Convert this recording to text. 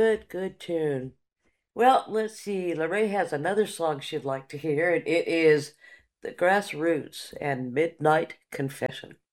Good tune. Well, let's see. Lorraine has another song she'd like to hear, and it is The Grassroots and Midnight Confession.